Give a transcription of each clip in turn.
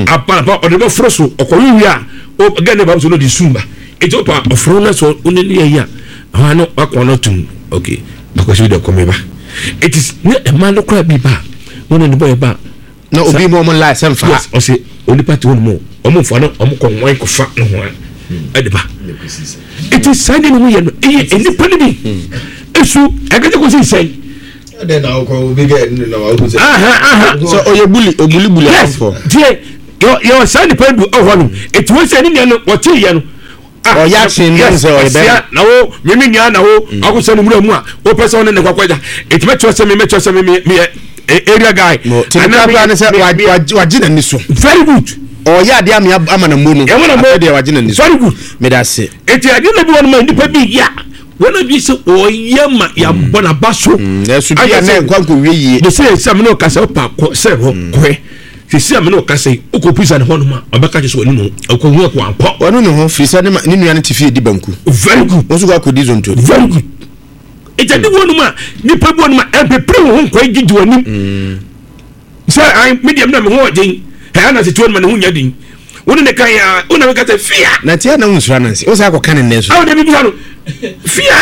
apa o de bo froso okoyu wi a o ga ne ba so no di sumba ejo pa ofro na so oneli ya ha no akono tum okay because we dey come ba it is a man no cry bi ba wona ni boy ba na obi mo mo la sem fa o se oni party won mo o mo fa no o mo ko wan ko fa no ho ade ba it is signing we no e ni pani bi esu e ga ko si say then I go big no I go say so oye bully for your sign pani do o ho no it was say ni no what ye no o ya chin nse o be na wo mimi nya na wo akoso ni mu a o person ne kwakwaja it me cho say me area guy and na say wagina ni so very good o ya de am amana mu no de wagina ni so very good me da say eti ade na bi won ma ndipa bi ya wona bi se o yema ya bona baso na su bi na kwanko wiye de say sam no ka se pa ko se ho kwe se sam no ka se o ko pisa ne ho no ma obaka je so woni no ko hu ko anpo wonu ne ho fisa ne nua ne tifi di banku very good o su ko akodi zonto very good eti ade wonu ma ni pa wonu ma e pe ho ko gidi woni say I medium na me ho odin ha na se tuon ma ne hu nya din woni ne kan ya wona me ka se fia na tia na unsura na se o sa ko kan ne so aw de bi no fia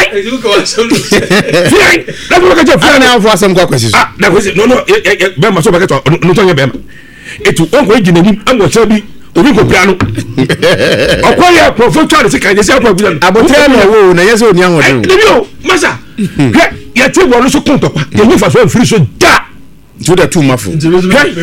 na ko ka je fia na afo asem kwa kwesi ah na kwesi no be ma so ba ka to no to nya be ma etu on ko ejina ni an go se bi obi ko piano okoya professor se kan je se akwa bi na abotre na wo na yese oni anwo de o masa ya te wo no so kon to pa ye ni fa so free so da to the two mafu me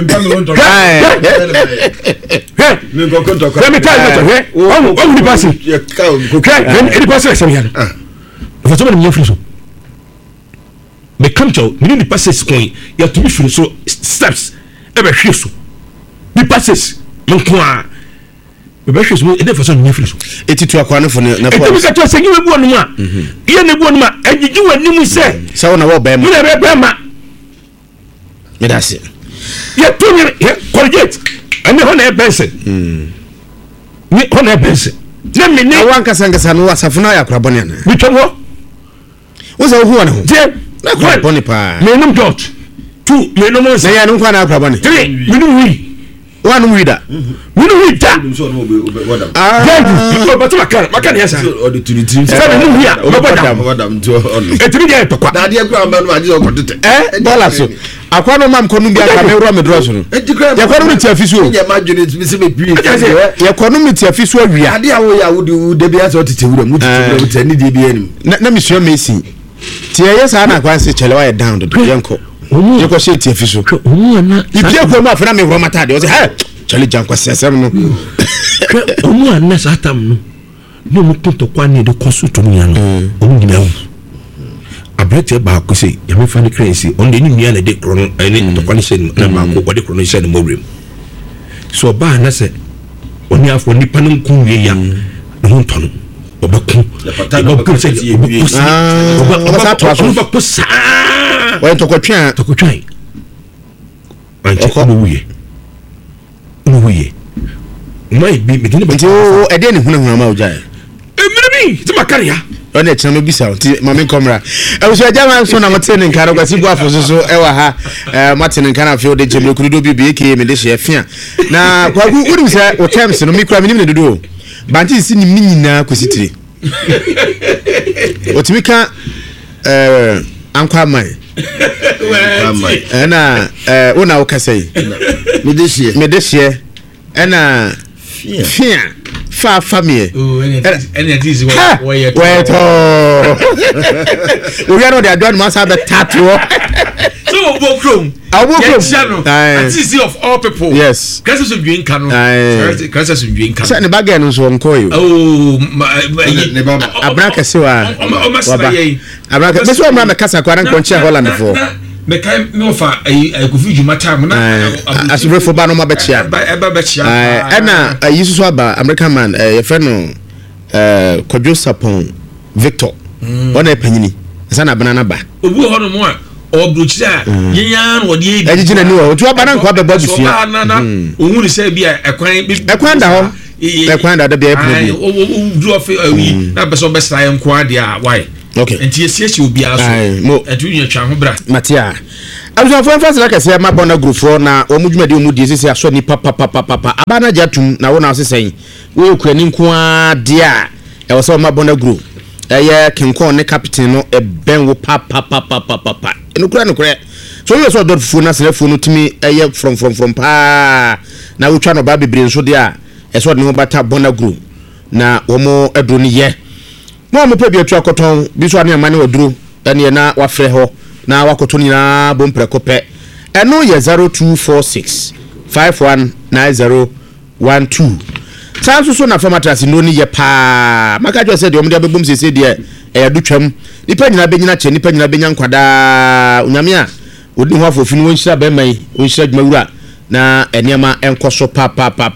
go kon to let me tell you o ni pass okay any pass se ya fa so na free so me come to me ni passes coin ya to be free so steps e be hwe so ni passes me ko a me be hwe so e dey for so ni free so etitu akwa no fo na fo e be se to se ni we bu onu a ye ne bu onu ma agigi wani mu se se wona wo ba ma ni na be ma me da se ye to ni colgate ani ho na e benson ni ho na e benson na me ni awan kasangasa no wasafuna ya krabone na mi tomo wo se hu wona ho je na krabone pa me num dot 2 me num na ya num kwa na krabone 3 me num wi one wida we no wida so no wadam ah but makana yesa o de tunitrim se no wi a wadam to on etimi dia to kwa na dia kwa mba no adi o kodete dollar so akwa no mam konu bia ka me ro me dro so no ya kwa no ti afisu o ya madwene mi se me pii ya kwa no mi ti afisu awia ade a wo ya wo de bia so tete wura mu tete wura ni de bia nim na mi sio mesi ti yesa na kwa se chelewa ya down do yanko je ko se ti afisu na ibia ko no afena me ro matade o se he chali jankwa sesem no omu anna satam no mu tonto kwa ni de kosu to mu ya no omu gina wu abrete ba ko se ya me fa ni crazy on de ni nua na de krono ani to kwa ni se na ba ko de krono se no mowrem so ba na se oni afo ni panin ku wie ya no ntono obaku obaku se obaku sa wa to ko twa anche ko wuye no wuye mai bi me dinba o ede ni huna ma oja emiri ti makaria ona echa no bisa ti mama komra e so jama so na mate ni nkara kwasi bu afo so e wa ha mate ni nkara fe o de jemle kudo bi eke me de chefia na kwagu urim se o terms no mi kura mi ni dodo banti si ni nyina kwasitire o timika ankwa mai na ona o kasai me de hie ena fia fa famie ene this wait we are not the adon must have the tattoo so bokrom anti of all people yes crisis of doing kanu crisis of doing kanu say ne bag no so nko yo ne baba abraka sewa abraka beso amra me kasa kwa nko nche Holland for me kai no fa ai ko fiju mata mo na asure fo ba no ma be chia na yisusu aba American man ye friend no Kojo Sapon Victor ona panyini asa na banana ba obu ho no mo a obruchia yenya no de edi ejina ni wo otu aba na nko abeba bufia na ohun ni say bia ekwan da ho ekwan da bia epu o do of na beso be sra nko ade a why okay enti yesiesi obi aso etu nya twa ho bra matia abusanfo emphasize like say ma bona group for na omudwumade omudi sisi aso ni papa abana jatum na wona osesen we kurani nko a de a e wo so ma bona group eye kinkon ne captain no e ben wo papa eno kura so we so dot fu na selefo no timi eye from pa na wo twa no ba bebre nso de a e so de no bata bona group na wo mo edro ni ye mo pe bi atwa koton bi so ane amane waduro ene na wa frɛ ho na wakoto ni na bompre kopɛ eno ye 0246 519012 sanso so na formatras no ni ye pa maka jo se de omde abebom sese de e dutwam nipa nyina benyina che nipa nyina benya nkwada onyame a odi ho afofin won hyira be mai won hyira dwumawura na enema enkoso pa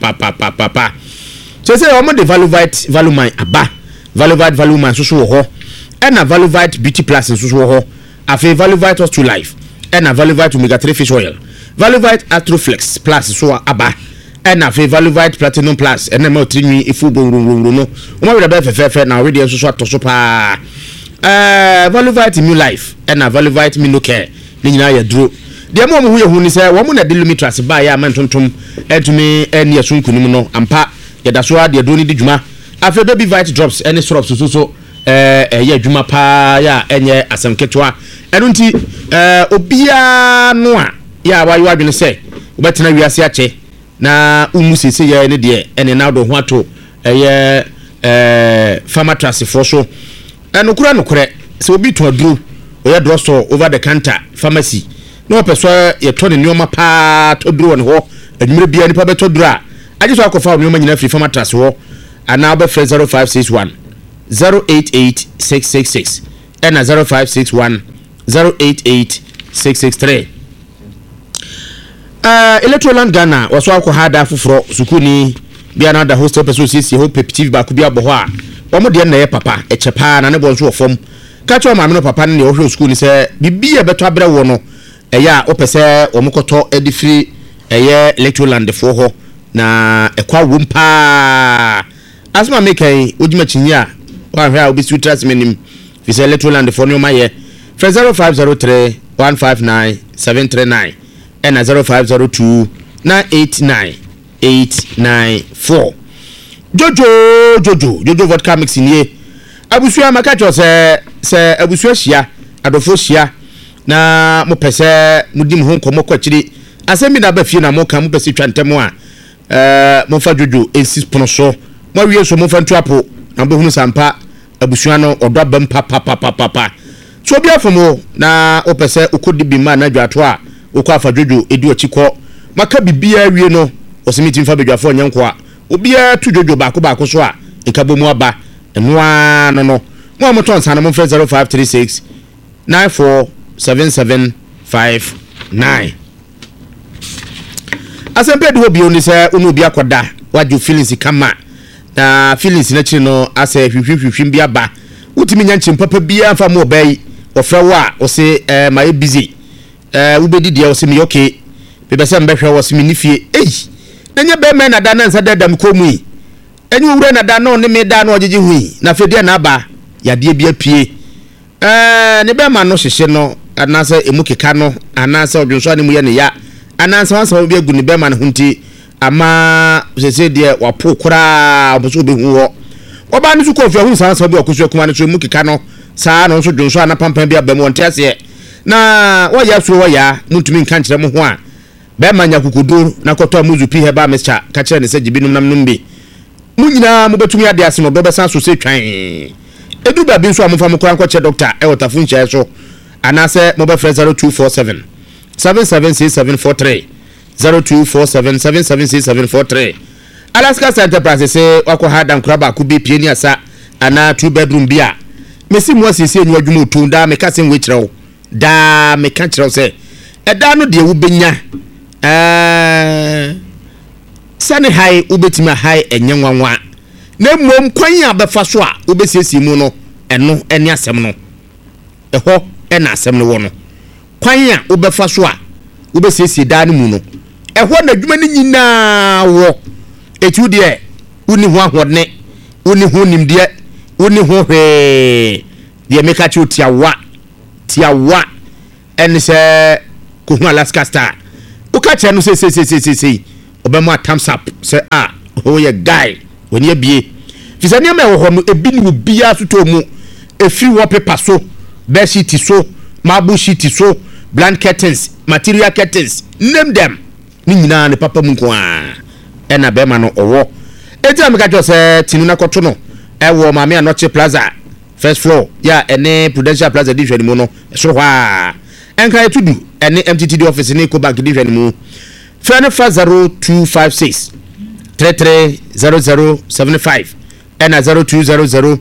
sese o de value mine aba value mine so wo ho na value beauty plus so wo ho afi value to life na value omega 3 fish oil value atroflex plus so aba na afi value platinum plus na ma trinwi ifu bonrunrun no o ma we da fe na we dey so atoso pa value immune life na value minocare ni nyina ya duro de mo hu ye hu ni se wo mo na de lumitras ba ya mantontom entumi eni asunkunim no ampa ya da so ade do ni di djuma afi baby vite drops any syrups so ya djuma pa ya enye asemketwa enu nti obia no a ya wayo adwene se obetena wiase ache na umu sese ya ne de ene na do ho ato pharmacy for so enu kura no kure se obi to aduru oya drugstore over the counter pharmacy no person ye to ne nyoma pa to duru won ho adwumre bia ni pa beto duru a aje so akofa nyoma nyina free pharmacy ho ana be 0561 088666 and 0561 088663 Electroland Ghana waso akọ hada foforo sukuni bia na da hostel person sisi ho peptive ba ku bia bo ho a omo de na ye papa echepa na ne bo nso ofom ka cho ma me no papa ne ohwe sukuni se bibia beto abere wo no eya opese omokoto edifri eye Electroland fo ho na ekwa wompa asma mekai ojima chinya wa hwa obi sutras menim fi se Electroland fo no ma ye 0503 159 739 and 0502 989 894 Jojo vodka mix nie abusua makacho se abusua hia adofo hia na mo pese mudim ho nkomo kwachiri asemi na ba fie na mo kan mo pese twantem a mo fa jojo ensis pono so mo wie so mo fa ntuapo na bo hunu sampa abusua no odo bam papa so bia fomo na o pese okodi bi ma na dwato a okwa fa jojo edu achiko maka bibia wie no osimiti mfa bedwafo nyanko a obia tu jojo baako so a ekabomu aba enoa no mo amoton sana mo 0536 947759 asempe do bi oni se onu bi akoda waju feelings kama na feelings na chiri no ase hwihwihwim bi aba utimi nyanchi papa bia fa mo bai ofra wa o se my busy ubedi dia o se mi okay be se mbehwe wo se mi nifie nanya be me na da na nsa dadam komu yi enyi wura na da no ne me da no ojeje hui na fedie na aba ya de bia pie ne be ma no hyehye no anase emukeka no anase odwonso ane mu ye ne ya anase wansa bi agu ne be ma ne hunti ama sese de wapo kura oboso be hu wo oba ne su kofi hu sansa bi okoso kuma ne so emukeka no saa no so dwonso ana pampan bi abam wonte ase na wa ya so wa ya mutumi nka nkire mo ho a be ma nya kukudo na koto muzu pi heba mescha ka kire ne se jibinum nam numbi munyina mo betumi ade ase no be san so se twan edu ba bi nso amfa mo kwan kwache doctor e wota funcha so anase mo be 0247 776743 0247 776743 Alaska Enterprise say wako hada nkraba ku be pie ni asa ana 2 bedroom bia mesi mo asisi enyu adwuma otunda me ka se nwe kirewo da me ka kirewo se eda no de wo benya sane hai ubetima hai enyenwanwa na mmom kwan abefa so a ubesiesi mu no eno eni asem no eho ena asem no wo no kwan ubefa so a ubesiesi da ne mu no eho na dwuma ni nyina wo etu de uni ho ahode uni ho nimde uni ho hwe ye make at you tiawa and say Kuhu Alaska Star uka che no say obema thumbs up say oh ye guy when ye bie fi say ne me wo no ebi ni bia so to mu efi wallpaper so bed sheet so marble sheet so blank curtains material curtains name them ni nyina ne papa mu nko na be ma no owo eti ameka jo se tinu na koto no wo Mame Anoche Plaza first floor ya ene Prudential Plaza di hwani mu no so hwa enka etudu ene MTTD office ni ko bank di hwani mu fene 0256 330075 and 0200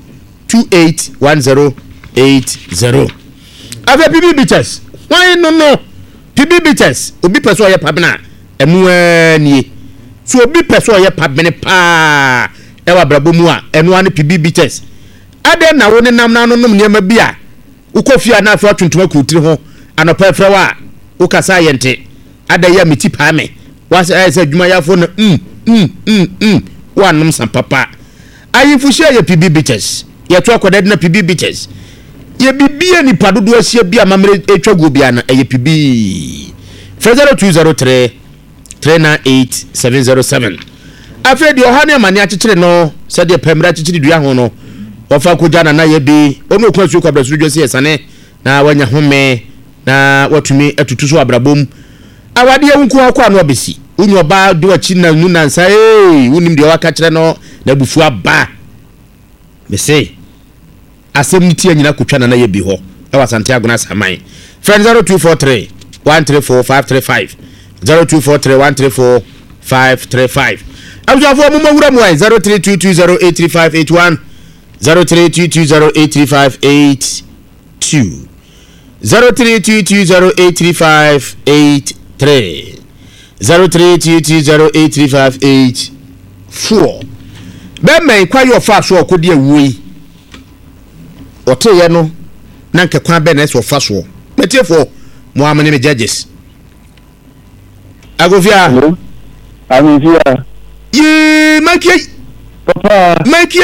281080 ave PB Bitters why no PB Bitters obi person ye pabna enu ani so obi person ye pabne pa e wa brabo mu a enu ani PB Bitters ade na wo ne nam na no nom niam bia ukofia na afa tuntuma kutiri ho anopa fra wa ukasa yente ade ya meti pa me wa say adwuma ya fo no wa nom san papa ayifu share ye PB Bitters ye to akoda na PB Bitters ye bibia ni padodo asia bia mamre etwa go bia na ye PB 0203 398707 afedi ohane amani akekere no se de pemra akekere dua ho no ofa koja na ye bi onu kwa su kwa brasu dwose yesane na wanya home na watumi atutu so abrabom awade ye nko akwa no obesi unyo oba de wachi na nu nansa unim de waka kire no na bufu aba me say asem ni tie nyina kotwa na ye bi ho e wasante agona saman friend 0243 134535 0243 134535 abjafo mo mawura mo 0322083581 0322083582 0322083583 0322083584 bemmen kwa yo fa so okodi awui ote no na nke kwa be na so fa so metiefo mo amene me judges agofia amifia ye makie papa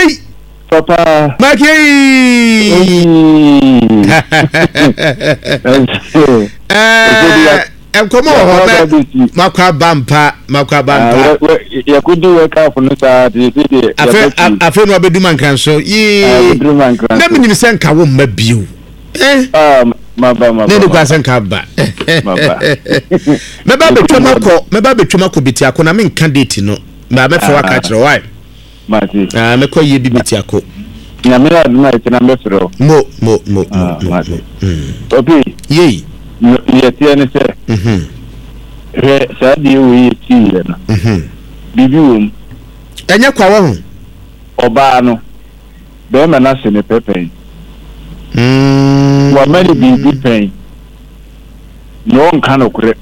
come on makwa bampa yakudi weka funu sa afe no abeduma nkanso na minim senka wo mabio maba ne kwa senka ba meba betwamako bitiako na men candidate no ma me fa waka kire why mati me ko ye bitiako na me aduna itina me fro mo mati obi ye tiene se re sadi wi ti na bibium enya kwa wo oba no be me na se ne pepe wa many bibi pen no nka no kure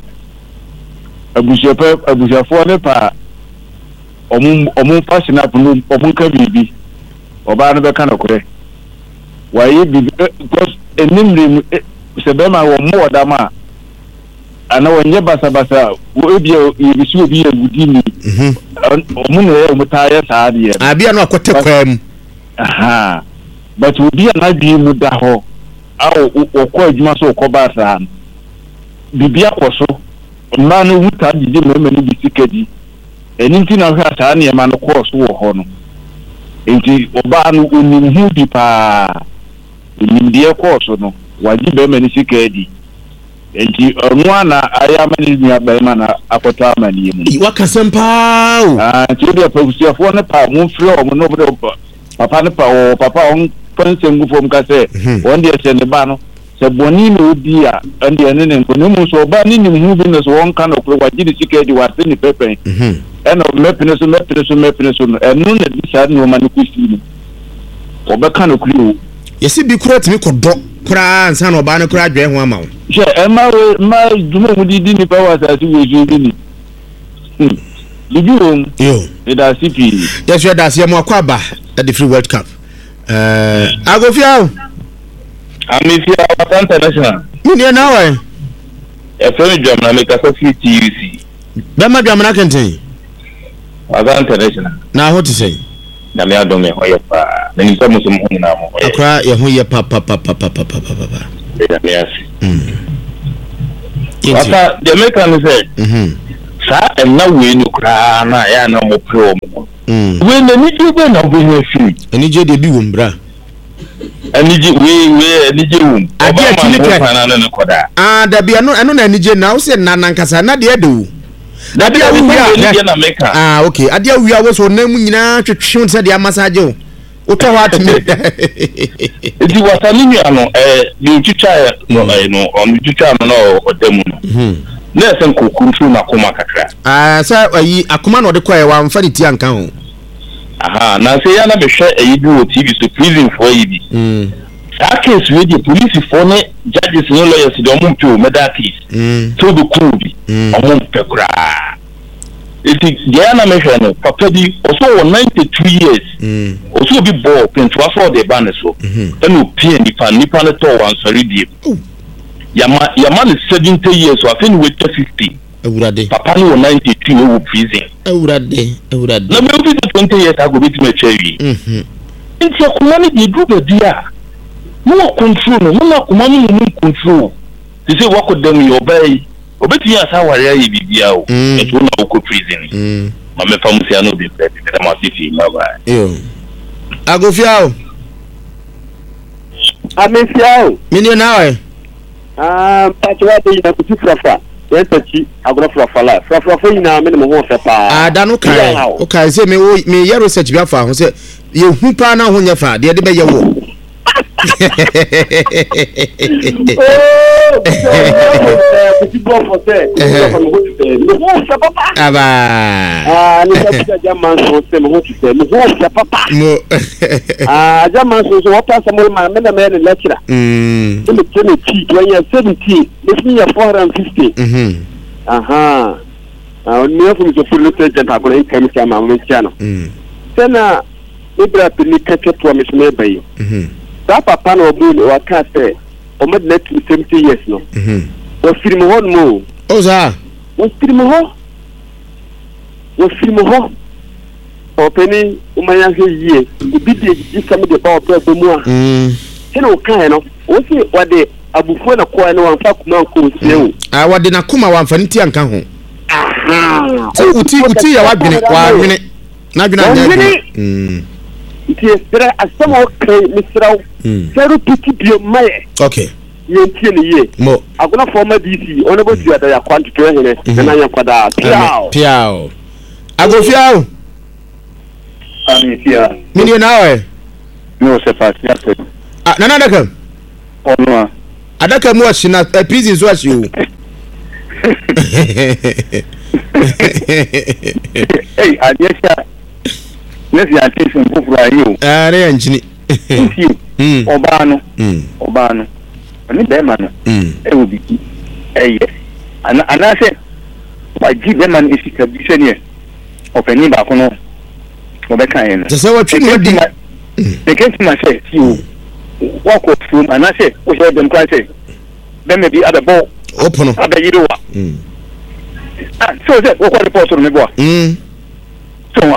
abushafo ne pa omun fashion up no omun ka bibi oba no be ka no kure wa ye bibi because enimri sebema wo mo dama ana wonye basa wo ebia yebisi obi agudini omun no ye mutaye saade ye abia no akote kwam aha but obi na bi mu da ho awo okọ adwuma so okọ ba sa bibia koso ma no wuta dije mema ni bisikadi eninti na hwa sa na ma no koso wo ho no enti oba no onim hu di pa nimdie koso no waji be mani sikadi enti onwa na aya mani ni abai ma na akota mani mu wakasempa ti de professor ne pa mu frɛ o no papa ne pa o papa on pensengu fom ka se on de se ne ba no se boni no odi a on de ne ne ko ne mu so ba ni ni mu bi ne so on kan ko waji di sikedi wa se ni pepe eno mepine so no enu ne di sa no ma ne kusi ni oba kan ko kuri yesi bi kura timi kodo kura ansa no ba ne kura dwe ho ama wo je e ma duma mu di ni pa wa sa si we ju bi ni libirum yo ida sipi yes we da se mo akwa at the free world cup agofia amifia wa international ni na wa e fe dwam na make associate TUC be ma dwam na kenten wa international na ho ti say na me adome hoye pa na nimpa musum ho na mo akra ye ho ye pa ya me asi asa de meka no say sa enna we no kra na ya na mo pro mo we na ni be na bo no fi ani je de bi wo mbra anije we anije wum ade atini pe na na koda da bia no na anije na wo se na nankasa na de edo na bia we na meka okay ade awia wo so na mu nyina twetwe se de amasaje wo uto wa atimi di wasani nua no di chicha no on chicha no odemu no na sen kokuru na koma kakra sa ayi akoma no de kwae wa mfa ni ti anka ho aha na se ya na be hwe ayi bi o TV so prison for yi bi that case we the police for ne judges no lawyers do mo mpe o meda case so do cool bi o mo mpe kura iti dia na me hwe no papa bi also 92 years also bi ball pentwa for the ban so then o pie nipa ne to wan sorry die yama ne 70 years so afin we 50 ewurade papa no 92 o prison ewurade na me obi 20 years ago bit me chewi nti akoma ne di group dia no control no na akoma no control they say what could them you obey obeti asa ware ayi bibia o eto na o ko prison ma me famusia no be better ma sifi ma ba yo agofia o amefia o mini na we patwa de na kuti frafa yentachi agrofrafa la frafa ina me mo ho fe pa da no kai o kai se me ye research bi afa ho se ye hu pa na ho nya fa de be ye wo papa no obu wa ka se o med net 70 years no o film ho no o za o film ho o peni o manya he yie bi de isam de ba o ba mu a kene o kan no o si wa de abufu na ko na wan fa kuma ko sie o wa de na kuma wan fa nti anka ho uti ya wa dwene na dwene iti espera asamo kai misraw seru piti bio maye okay yentie ni ye mo agona former DC ona bo tia da ya kwantu to hele na ya kwada piao agofiao amifia mini nawe no se pasia se nana daka onwa adaka mu ashina prison so ashiu hey adiesha nesi attention for you ne yanjini obano ani be man e wo biki eye ana se wa ji be man isi ka bi se ne openi ba ko no o be kan eno se wa twini di de ke ti ma se ti o wa ko fu ana se o se dem kwa se be me bi adabo opono abayiro wa so se o ko report no me bo so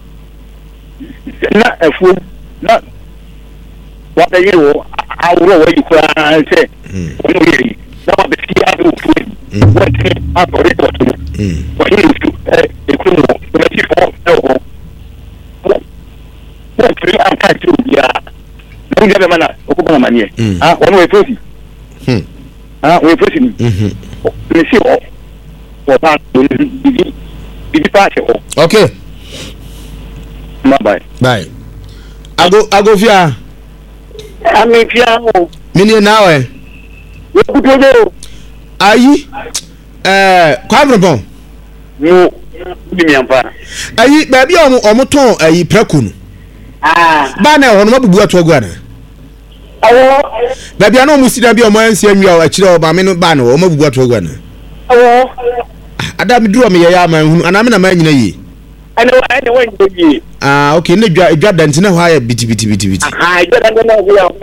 na efu na wa da yiro awuro wa yi kura se onu yiri na wa be fi adu fu wa ti abore to wa yiri fu ekunu na ti fo wa tri an ka ti ya na ngi be mana o ko ba manie onu we fosi we fosi ni ni si o ba bi pa che o okay bye agofia amefia o mini nawe we kutojo ayi kwavrebon no bi mi ampa ayi ba bi omo ton ayi praku no ba na ho no mabubu atogu ana awo ba bi ana omo sida bi omo ansi anwia o akire o ba me no ba na o mabubu atogu ana awo adam duro me ya ma hunu ana me na ma nyina yi ana wa ndoji okay ne dwa dantina ho aya biti dwa dantina ho ya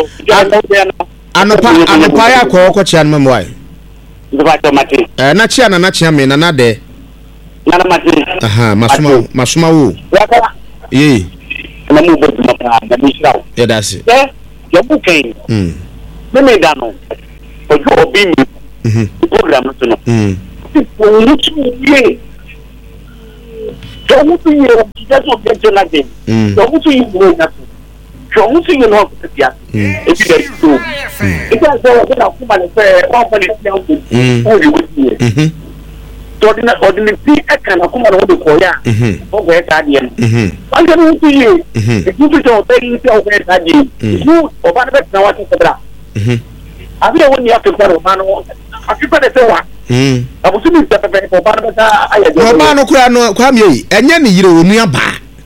anopa ya ko chia no me wai ndaba to mate na chia me na de na mate masuma wo waka ye na mu bodu mapa na mi shirawo yeah that's it ya bu kan me da no ojo obi mi program no no o mu tu ye don't you just get to nothing don't you know nothing don't you know yeah it's very true it's also when I come and say one for the down you would hear ordinary I can come and hold the koya for where that yen I don't see you if you don't tell you where that you or one of now what is the I mean when you have to go man I keep on the one abusubi pepe for banaba aye no ba no kura no kwa me yi enye ne yire onu aba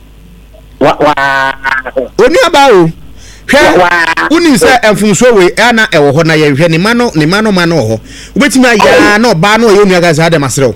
onu aba o hwe uni se enfunso we ana ewo ho na ye hwe ne mano ho ubetimi aya na oba na oyenu aga za da masrew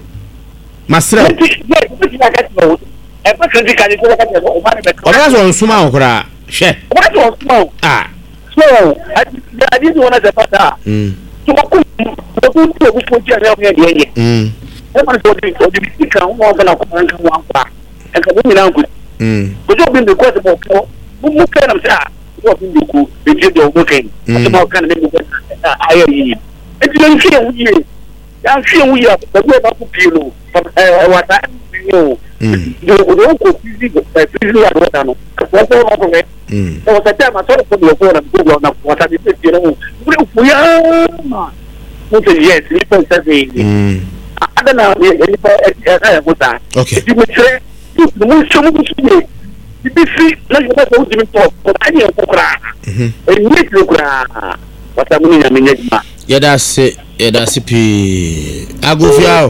oba so nsuma ho kura hwe oba so nsuma ah so I didn't want to pata so ko ko ti ara o ye e ma so di kan o ga na ko ran kan wa pa e ka bi na ko ko jo bi ko se mo mu kan am sa ko bi ko e je do mo kan so mo kan be ko aye yi e ti le fi e wuye ya fi e wuye ba ba ku pi lo wa ta yo do ko fizi ya do ta no ko no ko o ta ta ma so ko na na wa ta bi ti no mu ya ma mutu yes ni pe se adana ni pe e ko ta ti mo tre mo so mo so ni bi fi na yo ko di mi to ko ani ko kra ni ti kra wata mu ni na me nyima ya da se pi agofia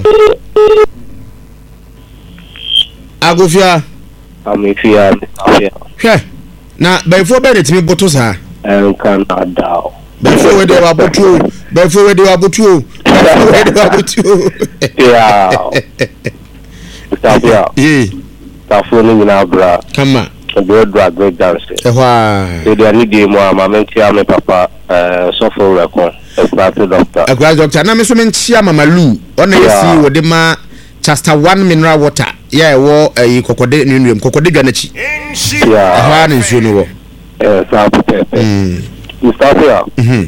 amefia hwe na before be timi boto sa kan adao before we dey wabutu yeah Sabia tafuni nyina bra kama do great dance ehwa dey need dey mo amamenti ame papa so for record doctor na me so mentia mama lu ona yesi wo de ma chasta 1 mineral water yeah wo kokode nnuem kokode dwanachi yeah ehwa na nsuo no wo sa pepe Mustafa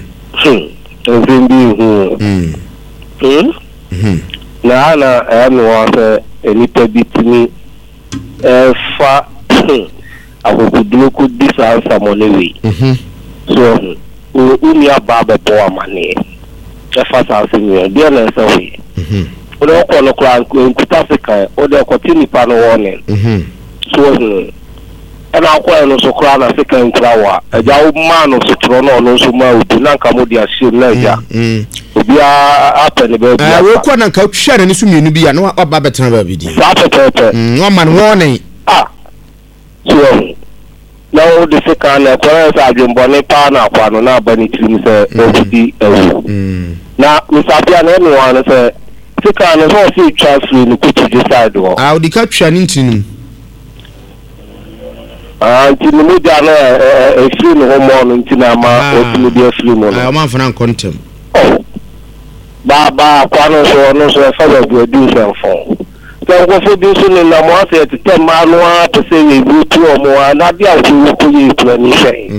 na ame wa se enipa bitini fa abubudu ku disa samonewi so uni ababa bo amane fa sa sinu dia na se wi o do ko no kran nkuta Africa o de ko tini pa no woni so ana kwa no so kra na Africa nkra wa eja o ma no so tro no so ma obi na nka mo dia shim na eja obi a apene be obi wo kwa na nka twia na ni so mienu bi ya na wa ba betena ba bi di sa pepe no man warning so na o de se kan na kwa sa adwembo ne pa na kwa no na abani trim se obi ewu na misapia na enu wa no se se kan no so si transfer ni kutu decide wo o di ka twia ni ntinu anti no media no e free no homo no ntina ma o timi dia free mo no ma fana contem ba kwa no so fa ba do do so fon so go for do so na mo ase tete ma no a to say we do to mo na dia ko yi plan ni say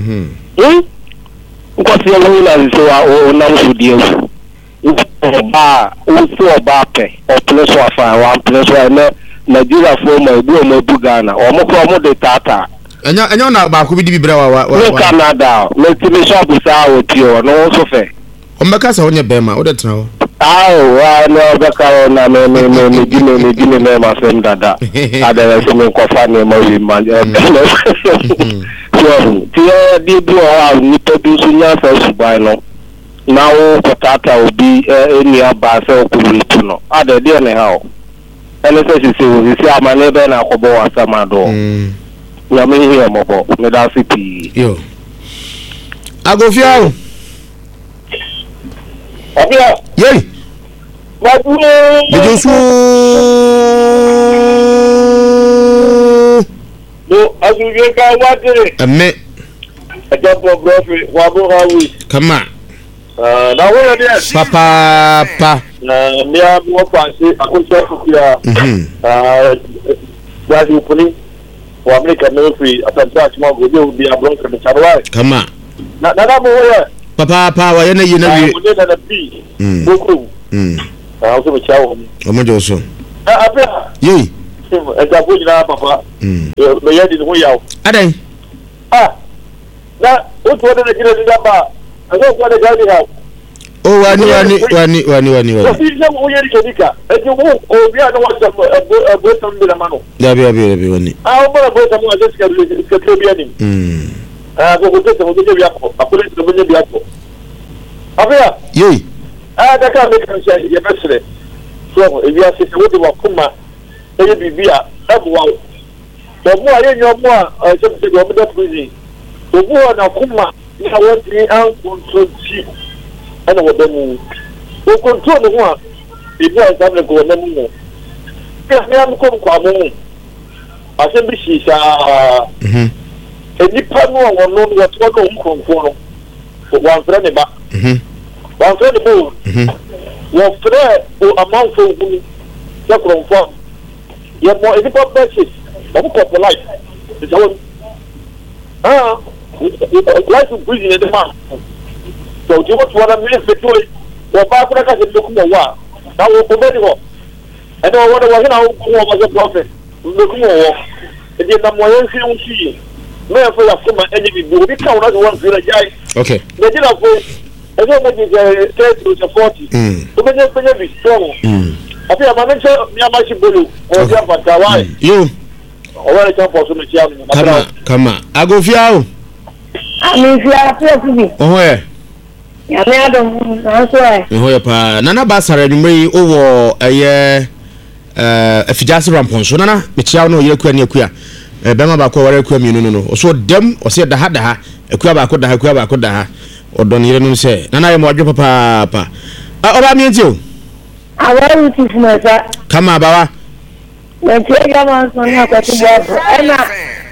ko se lo na so o na so dia ba o so ba pe o plus wa fa wa plus wa na Nigeria for my do mo bugana o mo ko mo de tata enyo na ba ko bi di bibra wa Canada me ti me shop sa o ti o no so fe o mbeka sa onye bema o de tena o wa no beka na me dine me ma fem dada ada se me ko fa ne mo wi ma so ti e di bi o ni to bi su nya fa su bai no na o ko tata obi eni aba se o ku ri tu no ada de ne ha o ele se si amane be na ko bo asama do ya me here mo bo me da city yo agofia obia yey wa du Jesu no azuje ka wadire ame aja bo brofi wa bo hawi kama na wo dia papa na mo panse akunso ya ya ju puni for America no free atanta chimo go dey be abron ka charwa kama na bo ya papa wa yana yi na wi na bi boko also be chawo omo jo so abia yi e da bo jina papa me yadi no yawo adan na o to da kire da ba aso ko da gadi ha o wani so fi je mo yeri kedika e je mo o bi ana wa ta bo tam bi la mano da bi wani o bara bo tam wa ska to bi ani ko to mo je bi ako akole to mo je bi ako abia yi da ka me kan sha ye besre so e bi ase wo de wa kuma e bibia abwa to mo aye nyo mo a se se go mo da prison to mo na kuma na won ni an kunti ana wo demu o control no ho a ibi a zamle go na mu ya me am ko kwa mu ase bi shisha enipa no wo no wo to no nkonfo no wan fra ne ba wan fra ne bo wo fra o amanfo hu ya kronfo ya mo enipa basis o ko polite is how life is busy in the man so do what one minute between wo ba ko ka se loku mo wa na wo ko be ni ho e do wo wo na wo ko mo je prophet loku mo wo e di na mo yen fi un fi me fo ya kuma enyi bi bi ka wona won fi la jai okay me di la fo e do mo di 30 to 40 to me je bi strong afi ya ma me se mi ama shi bolu o ya fata wa yo o wa le kan po so me chia mu kama agofia o ami fi ara pesi oho e ya me adom na so e oho e pa nana basara numri owo eye afijase ramponso nana me chia no ye akua ne akua bema ba ko ware akua mienu no no so dem o se da ha akua ba ko da ha odon yire no se nana ye mo adwo papa oba mi enti o awa uti fumasa kama bawa na tiega man so na ko ti bo ena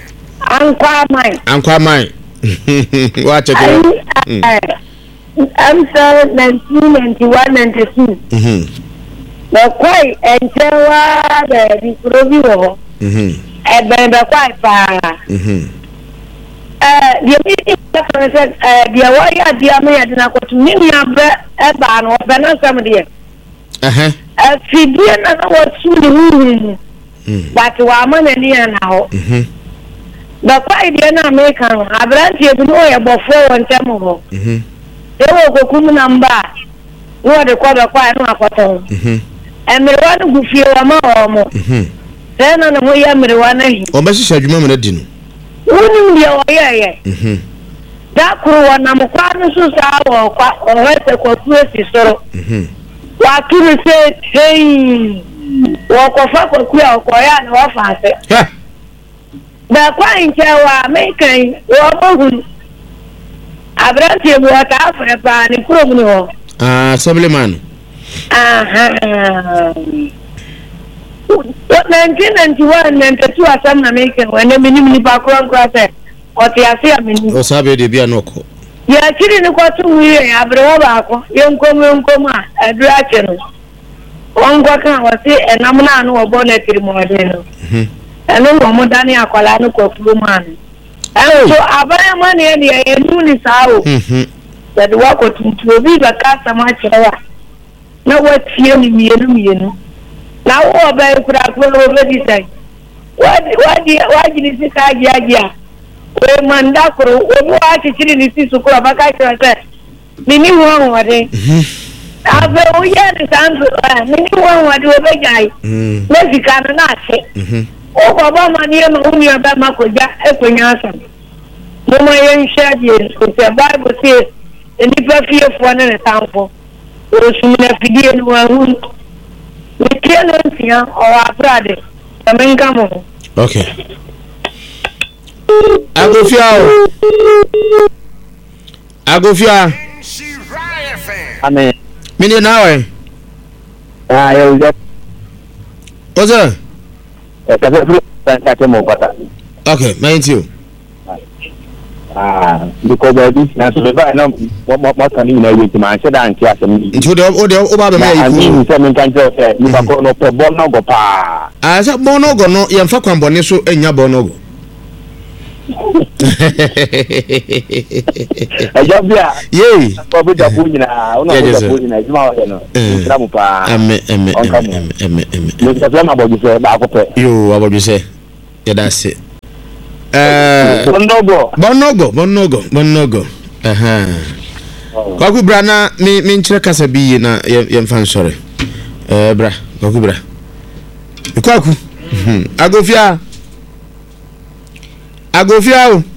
ankwa mai wa check I'm sorry 1991-92 na kwai enchewa be provi wo ebe be kwai pa dia mi dia wa ya dia me ya na ko tumi mi abe e ba no be na sam dia fidie na na wo su ni hu but wa mana ni na ho da kwai dia na me kan abrantie bi no ye bofo won tem ho ewo ko kum namba wo de ko da kwai no akoton emerewa no gufie wa ma omo tena na mo ya merewa na hi o ba shisha adwuma me na di no woni ndi o ye da kuru wa na mo kwa no so sa wo kwa o hete ko tuesi soro wa turu se hey wo ko fa ko ku ya ko ya na wa fa se da kwa inche wa me kan wo bohu abrantie bo ta afre pa ni kuro mu no assembly man 1991-92 asam na me kan wona minim ni pa kuro se o ti ase amini o sabe de bia no ko ya chiri ni ko tu wi ya abrewa ba ko yenkom a adura cheno ongo kan o se enam na no obo na tiri mo de no eno mo dani akola no ko fulu man so abaya man ye ni enu ni sawo that wa ko tuntu bi ba ka sama chirewa na watie ni mienu na wo ba kura ko wo be di sai wadi ni sika agia we manda kuro wo wa chiri ni sisu kura ba ka chira se mini wo wade abe o ye ni sanzo mini wo wade wo be gai na sika na ase o ko ba ma ni no uni ba ma ko ja e ko nya san mo ma ye nsha die ko se bible says eni pa fie fo na ne tamfo o su na fidie no wa hu ni kelo ntia o abrade amenga mo okay agofia amen mini nawe yo yo oza ka se ka mo pata okay mind you because this na so ba na mo kan ni na yeti ma se dan ti asem ni nti o ba be mai ku ni se men kan je se ni ba ko no pe bon no go pa se bon no go no ye mfa kwan bone so enya bon no go Ẹjọ́ bí a. Yéé. Ọbẹ̀ jàpọ̀ nyinaa, ọ̀nà ọbẹ̀ jàpọ̀ nyinaa, ìdí máa wọ̀ yẹn nọ. Ìsirà mu paa. Ẹmẹ. Mo sọ fẹ́ máa bọ̀ jù sẹ́, baako pẹ́. Yoo, abọ́jú sẹ́, yẹ dá sí. Bọ́nọ́gọ̀. Kwaku bra na mi nkyerɛ kasa bi yie na yɛmfa nsɔre. Bra, kwaku bra. Kwaku. Agofia o.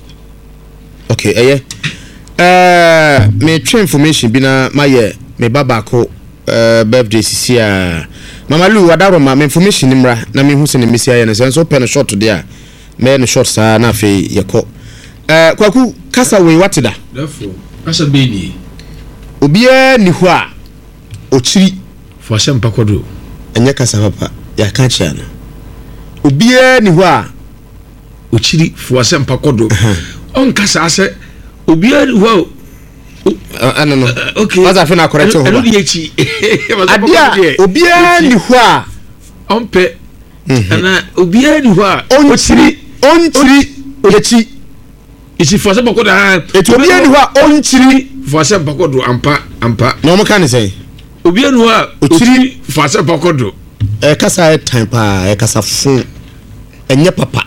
Okay, me train information bi na maye me baba ko birthday sisi a Mama Lu wadaro ma information nimra na me hu se ne mesi aye na so pen short dey a me no short sa na fe yekɔ. Kwaku kasa we watida. Therefore, kasa be ni. Obia ni ho a ochiri fo asem pakodo. Enye kasa papa ya ka chia na. Obia ni ho a ochiri fo asem pakodo. On kasa ase obia ni ho no. Okay. What's after na correct ho? Eno di echi. Adia obia ni ho a onpe. Ana obia ni ho a onchiri echi. Isi fo asem pakodo ha. Eto obia ni ho a onchiri fo asem pakodo ampa. No mo kan say. Obia ni ho a ochiri fo asem pakodo. Kasa time pa kasa fun. Enye papa.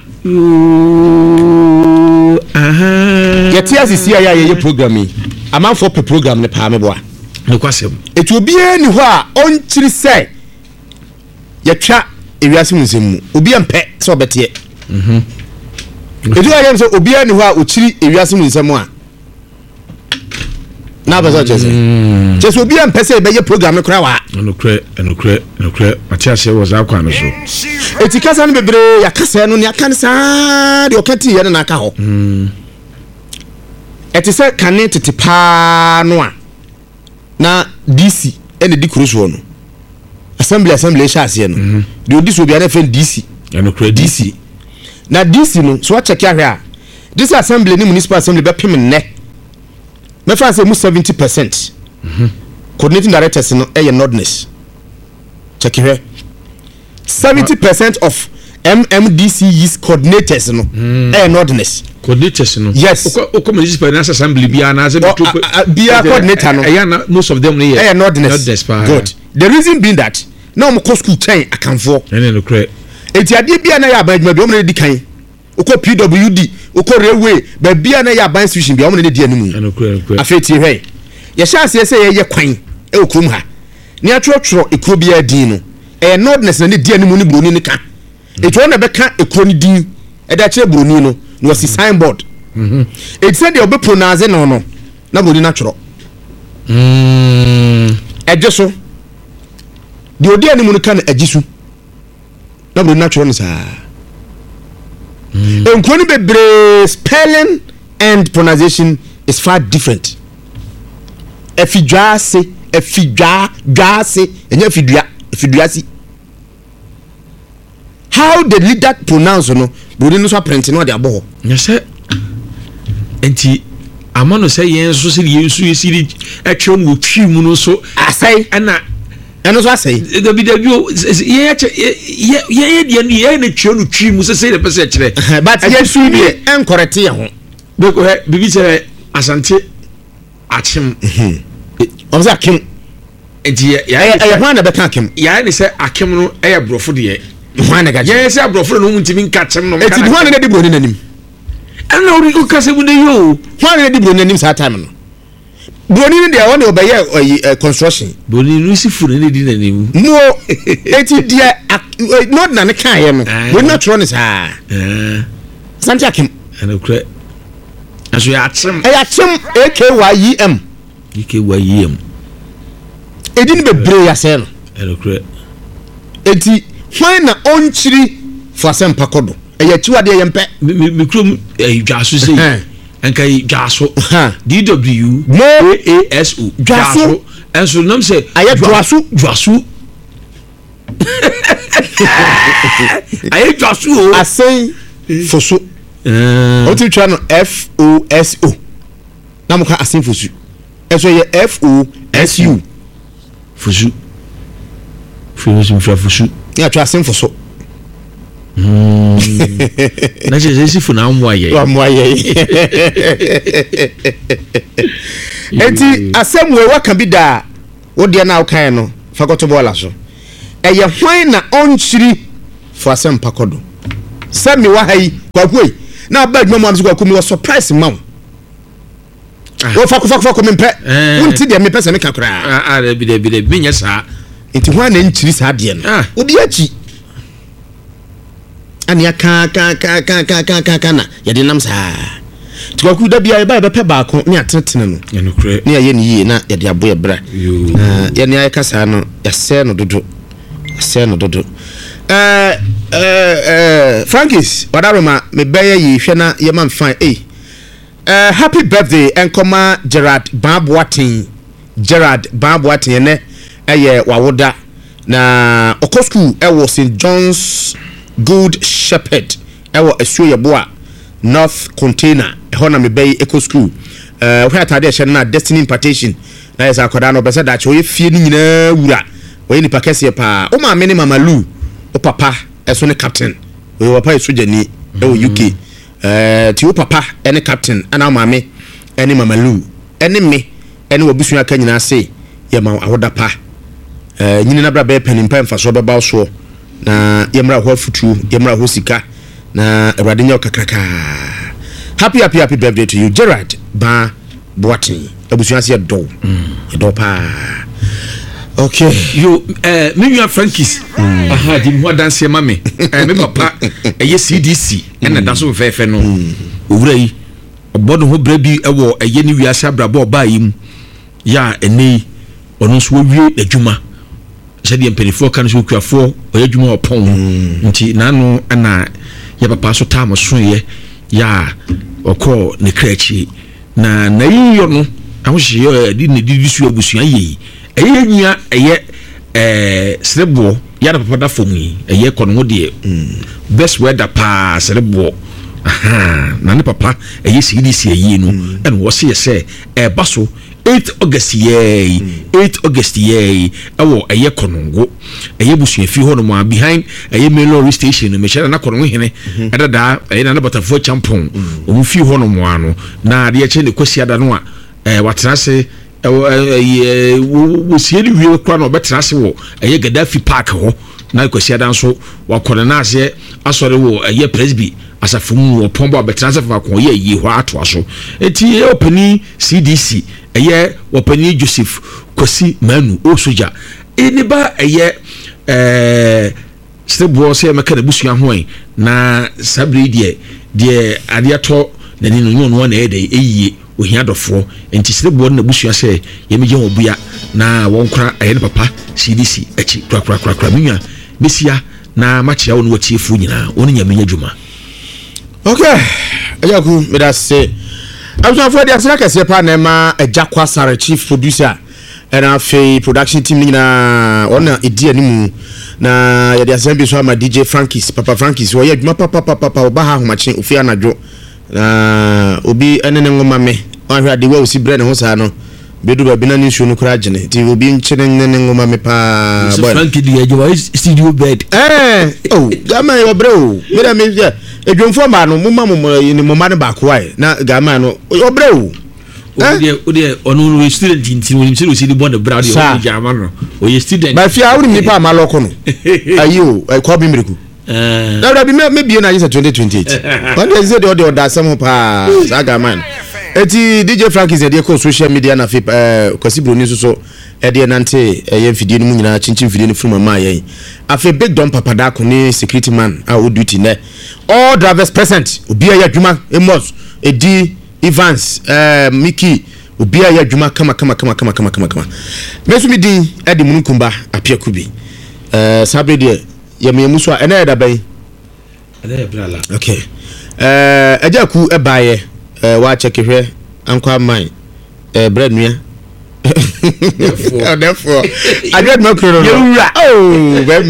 Yeti asisi ya ye programming amanfo pe program ne pa me boa ne kwasem etu obia ni ho a onchiri se yetwa ewiase munsemu obia mpe se obete etu ayem se obia ni ho a ochiri ewiase munsemu a na baza chese obia mpe se be ye program ne kra wa enokre Matias was akwa no so etikasa no bebre yakasa no ne aka sa de okati ye na aka ho etise kane tete pa no a na DC ene di kuruso no assembly shase no de odi so bia na fen DC enokre DC na DC no so check ahwe a this assembly ni municipal assembly be pem ne me fa say mu 70% coordinating directors no nordness check here 70% of MMDC's coordinators no nordness coordinators no yes oko municipal assembly bia na bia coordinator no na most of them no nordness good the reason being that na mo ko school chain akanfo enokre etiade bia na ya abadwuma bi o mo di kan oko PWD oko railway ba bia na ya ban institution bia o mo di animu enokre afeti hwe ye sha se ye kwan e okrum ha ni atwotwo ekuro bia din no nordness na di animu ni broni ni ka eto na be ka ekuro ni din e da kire broni no no was signboard it said you be pronounce no na broni na tworo ejeso di odi animu ni ka na ejisu na broni na tworo no sa enkoni bebre spelling and pronunciation is far different efidwase enya fiduasi how the leader pronounce no bodi no so print no de abo nyese enti amano say yen so se yesu yesiri etwe no twi mu no so asai eno so asai dabi ye de no ye na twe no twi mu se de pese kire but yesu de encorrect ye ho beko he bibi se asante achim on za kim enti ya hwan na beka kim ya ni se akim no e brofo de hwan na ga ye se brofo no muntimi nka chim no enti hwan na di broni nanim ana ori ko kase bu de yo hwan na di broni nanim sa time no broni ni de won obeye construction broni no si fu ne di nanim no enti dia not na ne kan ye no we not run is ha santi akim ana kure aso ya chim AKYEM edin be bre ya se no enokre enti hwan na onchiri fo asem pakodo eya chiwade ye mpe mi krom dwaso sei enka dwaso DW ASO dwaso enso nam se aye dwaso aye dwaso asen foso o ti twa no FOSO na mo ka asen foso eso ye FOSU fosu ya twa asen foso na je sifu na amwaye enti asemwe waka bi da wo de na wokan no fakoto bola so eye hwan na onchiri fo asem pakodo sami wa hai kwakoi na bad mama am so kwakumi was surprise mam wo fako mempe wonti de mempe se me kakra de bi nya sa enti hwan na nchiri sa de no odi achi ani aka na ya de nam sa tukwaku da bia ba pe baako ne atetene no ne ye ne yi na ya de aboye bra ya ne ayaka sa no ya se no dodo Frankis wadaroma me beye yi hwe na ye man fine happy birthday enkoma Gerard Babwatin ne eye wawoda na okosku ewo St John's Good Shepherd ewo asuye boa North Container hona me beye eco school where atade hye na Destiny Impartation na yesa akoda no bese da che oye fie ni nyina wura oye ni pakese pa o ma me ni mama Lu o papa eso ne captain oye papa esojani ewo UK ti o papa ene captain ana ma me ene mama Lu ene me ene obisu aka nyina se ye ma awoda pa nyina na bra be panim pa mfa so be ba so na yemra ho futu yemra ho sika na awrade nya kakaka happy birthday to you Gerard Babwatin abusu ase do pa okay yo me nwa Frankis aha di mo dance ma me me papa eye CDC na da so fefe no owura yi obodo ho bra bi ewo eye ni wiase abrabo ba yi mu ya eni ono so wie adwuma sɛdeɛ mpanifo kan so kuafo ɔyɛ adwuma ɔpɔn nti nano ana ya papa so tam so ye ya ɔkɔ ne krachi na yiyo no ahohye di ne di su abusua yi ɛyɛ nua ɛyɛ serebo ya na papa da fom yi ɛyɛ kɔ no de best weather pa serebo aha na ne papa ɛyɛ CDC yi no ɛna wo se yɛ sɛ ɛba so 8 August ye awo eye konongo eye busu efi ho no ma behind eye Melori station me share na konongo hene edada eye na batafo champon o mu fi ho no mo ano na de che ne kwasi ada no a watrase wo sie ni wie kwa no betrase wo eye Gaddafi Park ho na kwasi ada nso wakore na ase asore wo eye Presby asafum wo pombo betrase fa ko ye yi ho ato aso eti e opani CDC eye wopani Joseph Kwasi Manu o soja eniba eye stebo se meka na busua ho na sabri de ade ato na ni no no na ede eyiye ohia dofo enti stebo na busua se ye meje obua na wonkra eye papa CDC achi kra minwa besia na machia wo no wachiefu nyina woni nya menya dwuma okay ajaku me da se I'm for the Asaka Sepa Nema, a Jakwa Sara chief producer, and a production team na on a idea nimu na ya assembly so ma DJ Frankis, Papa Frankis, wo ye dwuma papa obaha homache ofia na dwo na obi enene ngoma me on hwa de wa osi bre ne ho sa no bedu ba bina ni nsuo no kura agene ti obi nchene ne ngoma me pa boy Frankie de ya studio bed oh gama yo bre o me da me edwomfo ma no mumma ni mumma ne ba ko ai na gama no obre o ode onu student nti woni se osi di bond bra de o jama no o ye student ba fia woni mi pa ma loko no ayo ko bi miriku da bi me bi na yesa 2028 when they say the order some pa saga man eti DJ Frankis de ko social media na fit kwasi broni so de nante ye mfidie no nyina chinchin mfidie no from ma yen afi big don papa da ko ni security man a wo duty ne all drivers present obi ya dwuma emos edi Evans Mickey obi ya dwuma kama mesu mi din edi munkumba apia kubi sabe de ye me muso ena ya da ban ena ya brala okay aja ku ebaye wa check hwe ankwa man bread nua therefore I get no kro oh very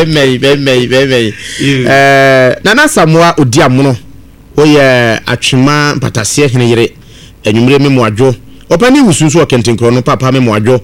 may nana Samoa odiamono oye atwema mpatase hene yere enwumre me moadwo opani wusunsu okenten no papa me moadwo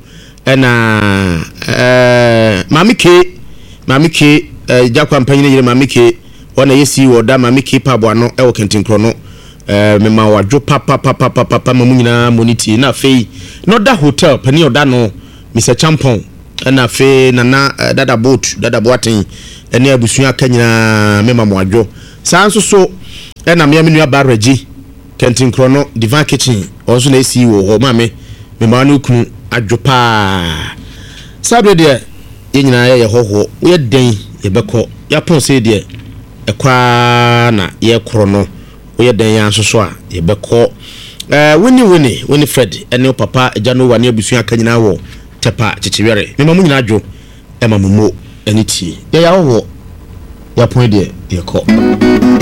na mami ke jakwa mpanyine yere mami ke ona yesi wo da ma me keep abo no e wo Kentinkro no me ma wadwo papa ma mu nyina moniti na fei no da hotel pani oda no Mr Champon na fei na dada boat dada boaten ene abusu aka nyina me ma wadwo sanso so na me amenu aba regi Kentinkro no Divine Kitchen also na esi wo ho ma me ma no kunu adwo pa sabe de yenyina ye hoho ye den ye beko ya pon se de ekwa na ye kro no ye den ya nsoso a ye beko wini Fred ene papa Jano wani abusu aka nyina wo tepa chichiwere me ma mu nyina adwo e ma mumo eni ti ye ya hoho ya pon de ye ko